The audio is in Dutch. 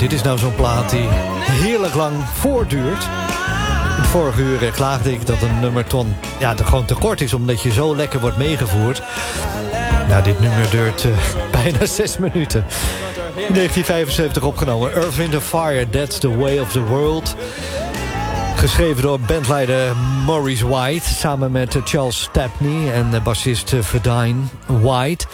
dit is nou zo'n plaat die heerlijk lang voortduurt. Het vorige uur klaagde ik dat een nummer gewoon te kort is, omdat je zo lekker wordt meegevoerd. Nou, dit nummer duurt bijna 6 minuten. In 1975 opgenomen. Earth, Wind & Fire, That's the Way of the World. Geschreven door bandleider Maurice White, samen met Charles Stepney en bassist Verdine White.